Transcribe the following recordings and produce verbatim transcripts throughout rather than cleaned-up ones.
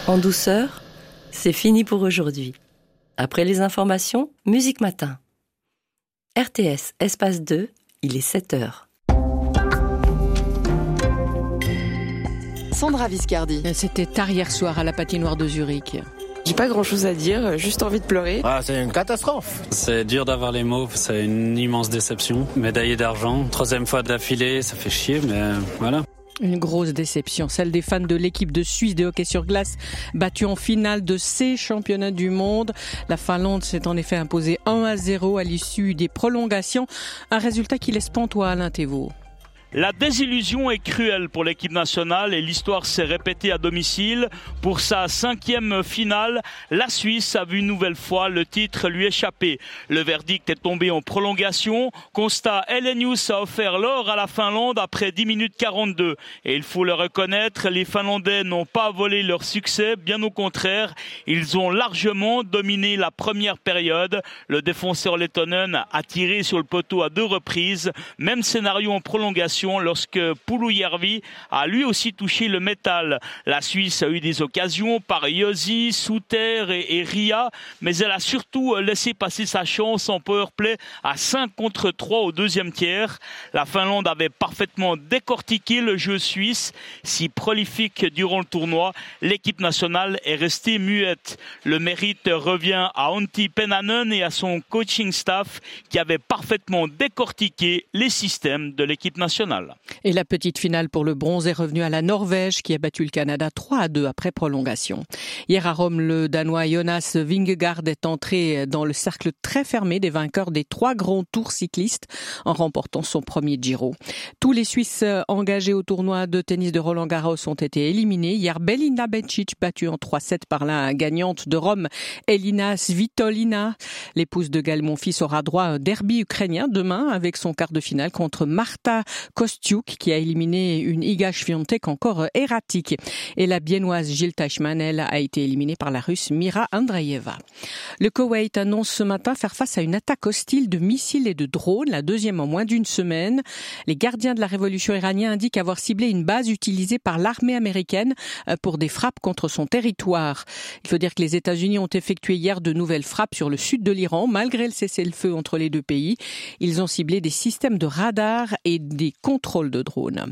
En douceur, c'est fini pour aujourd'hui. Après les informations, Musique Matin. R T S, espace deux, il est sept heures. Sandra Viscardi. C'était tard hier soir à la patinoire de Zurich. J'ai pas grand chose à dire, juste envie de pleurer. Ah, c'est une catastrophe. C'est dur d'avoir les mots, c'est une immense déception. Médaillé d'argent, troisième fois d'affilée, ça fait chier, mais voilà. Une grosse déception, celle des fans de l'équipe de Suisse de hockey sur glace, battue en finale de ces championnats du monde. La Finlande s'est en effet imposée un à zéro à l'issue des prolongations. Un résultat qui laisse pantois Alain Thévault. La désillusion est cruelle pour l'équipe nationale et l'histoire s'est répétée à domicile. Pour sa cinquième finale, la Suisse a vu une nouvelle fois le titre lui échapper. Le verdict est tombé en prolongation. Constat, Helenius a offert l'or à la Finlande après dix minutes quarante-deux. Et il faut le reconnaître, les Finlandais n'ont pas volé leur succès, bien au contraire. Ils ont largement dominé la première période. Le défenseur lettonen a tiré sur le poteau à deux reprises. Même scénario en prolongation lorsque Pulujärvi a lui aussi touché le métal. La Suisse a eu des occasions par Josi, Suter et, et Ria, mais elle a surtout laissé passer sa chance en powerplay à cinq contre trois au deuxième tiers. La Finlande avait parfaitement décortiqué le jeu suisse. Si prolifique durant le tournoi, l'équipe nationale est restée muette. Le mérite revient à Antti Pennanen et à son coaching staff qui avait parfaitement décortiqué les systèmes de l'équipe nationale. Et la petite finale pour le bronze est revenue à la Norvège qui a battu le Canada trois à deux après prolongation. Hier à Rome, le Danois Jonas Vingegaard est entré dans le cercle très fermé des vainqueurs des trois grands tours cyclistes en remportant son premier Giro. Tous les Suisses engagés au tournoi de tennis de Roland-Garros ont été éliminés. Hier, Belinda Bencic battue en trois sept par la gagnante de Rome, Elina Svitolina. L'épouse de Gaël Monfils aura droit à un derby ukrainien demain avec son quart de finale contre Marta Kostyuk qui a éliminé une Iga Swiatek encore erratique. Et la biennoise Jil Teichmann, elle, a été éliminée par la Russe Mira Andreeva. Le Koweït annonce ce matin faire face à une attaque hostile de missiles et de drones, la deuxième en moins d'une semaine. Les gardiens de la révolution iranienne indiquent avoir ciblé une base utilisée par l'armée américaine pour des frappes contre son territoire. Il faut dire que les États-Unis ont effectué hier de nouvelles frappes sur le sud de l'Iran, malgré le cessez-le-feu entre les deux pays. Ils ont ciblé des systèmes de radar et des contrôle de drones.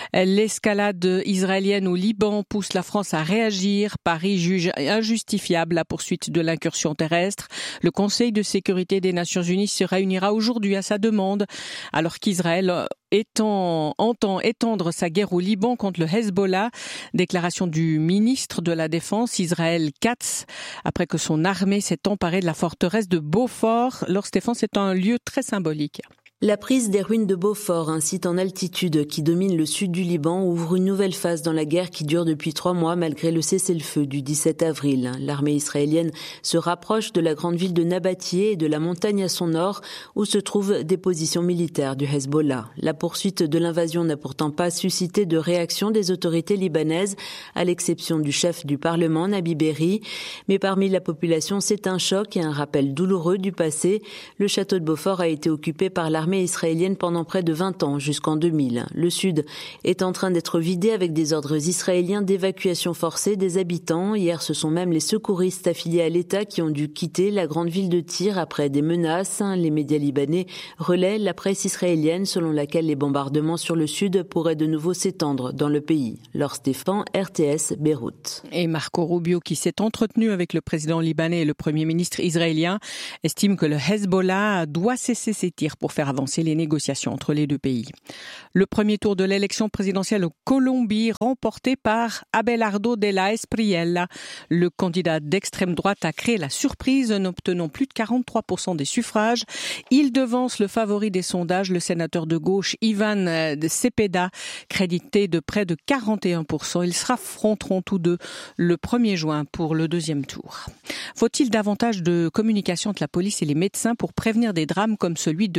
L'escalade israélienne au Liban pousse la France à réagir. Paris juge injustifiable la poursuite de l'incursion terrestre. Le Conseil de sécurité des Nations Unies se réunira aujourd'hui à sa demande, alors qu'Israël étend, entend étendre sa guerre au Liban contre le Hezbollah. Déclaration du ministre de la Défense, Israël Katz, après que son armée s'est emparée de la forteresse de Beaufort. Leur Stéphane, c'est un lieu très symbolique. La prise des ruines de Beaufort, un site en altitude qui domine le sud du Liban, ouvre une nouvelle phase dans la guerre qui dure depuis trois mois malgré le cessez-le-feu du dix-sept avril. L'armée israélienne se rapproche de la grande ville de Nabatieh et de la montagne à son nord où se trouvent des positions militaires du Hezbollah. La poursuite de l'invasion n'a pourtant pas suscité de réaction des autorités libanaises, à l'exception du chef du Parlement, Nabi Berri. Mais parmi la population, c'est un choc et un rappel douloureux du passé. Le château de Beaufort a été occupé par l'armée israélienne pendant près de vingt ans, jusqu'en deux mille. Le sud est en train d'être vidé avec des ordres israéliens d'évacuation forcée des habitants. Hier, ce sont même les secouristes affiliés à l'État qui ont dû quitter la grande ville de Tyr après des menaces. Les médias libanais relaient la presse israélienne selon laquelle les bombardements sur le sud pourraient de nouveau s'étendre dans le pays. Laure Stéphane, R T S, Beyrouth. Et Marco Rubio, qui s'est entretenu avec le président libanais et le premier ministre israélien, estime que le Hezbollah doit cesser ses tirs pour faire avancer les négociations entre les deux pays. Le premier tour de l'élection présidentielle en Colombie remporté par Abelardo de la Espriella. Le candidat d'extrême droite a créé la surprise en obtenant plus de quarante-trois pour cent des suffrages. Il devance le favori des sondages, le sénateur de gauche Ivan Cepeda, crédité de près de quarante et un pour cent. Ils se affronteront tous deux le premier juin pour le deuxième tour. Faut-il davantage de communication entre la police et les médecins pour prévenir des drames comme celui de Vinton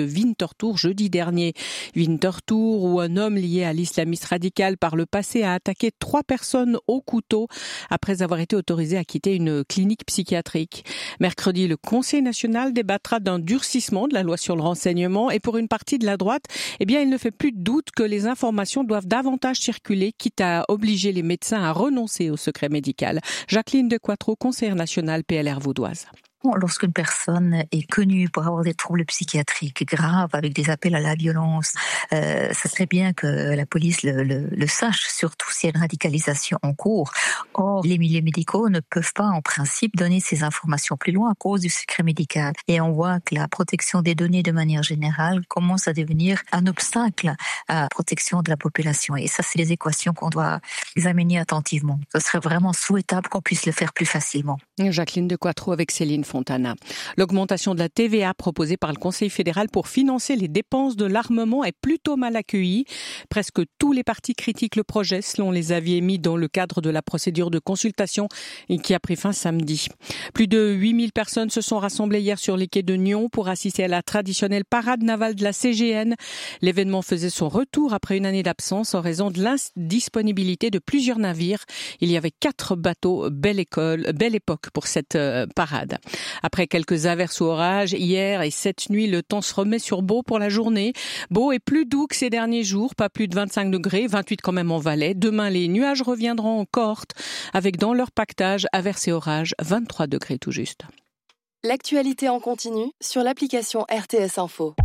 Winterthur jeudi dernier. Winterthur, où un homme lié à l'islamisme radical par le passé a attaqué trois personnes au couteau après avoir été autorisé à quitter une clinique psychiatrique. Mercredi, le Conseil national débattra d'un durcissement de la loi sur le renseignement et pour une partie de la droite, eh bien, il ne fait plus de doute que les informations doivent davantage circuler, quitte à obliger les médecins à renoncer au secret médical. Jacqueline de Quattro, conseillère nationale P L R vaudoise. Lorsqu'une personne est connue pour avoir des troubles psychiatriques graves avec des appels à la violence, euh, ça serait bien que la police le, le, le sache, surtout s'il y a une radicalisation en cours. Or, les milieux médicaux ne peuvent pas en principe donner ces informations plus loin à cause du secret médical. Et on voit que la protection des données de manière générale commence à devenir un obstacle à la protection de la population. Et ça, c'est les équations qu'on doit examiner attentivement. Ce serait vraiment souhaitable qu'on puisse le faire plus facilement. Jacqueline de Quattro avec Céline Fontana. L'augmentation de la T V A proposée par le Conseil fédéral pour financer les dépenses de l'armement est plutôt mal accueillie. Presque tous les partis critiquent le projet, selon les avis émis dans le cadre de la procédure de consultation qui a pris fin samedi. Plus de huit mille personnes se sont rassemblées hier sur les quais de Nyon pour assister à la traditionnelle parade navale de la C G N. L'événement faisait son retour après une année d'absence en raison de l'indisponibilité de plusieurs navires. Il y avait quatre bateaux Belle École, Belle Époque pour cette parade. Après quelques averses ou orages, hier et cette nuit, le temps se remet sur Beau pour la journée. Beau est plus doux que ces derniers jours, pas plus de vingt-cinq degrés, vingt-huit quand même en Valais. Demain, les nuages reviendront en cohorte, avec dans leur pactage, averses et orages, vingt-trois degrés tout juste. L'actualité en continu sur l'application R T S Info.